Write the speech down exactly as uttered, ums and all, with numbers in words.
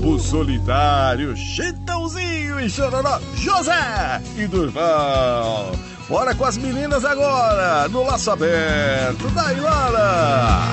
Lobo Solitário, Chitãozinho e Chororó, José e Durval. Bora com as meninas agora, no Laço Aberto da Ilora.